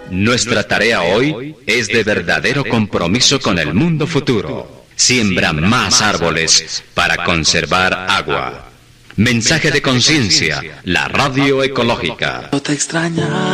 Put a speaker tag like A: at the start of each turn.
A: Nuestra tarea hoy es de verdadero compromiso con el mundo futuro. Siembra más árboles para conservar agua. Mensaje de conciencia, la radio ecológica.
B: No te extraña.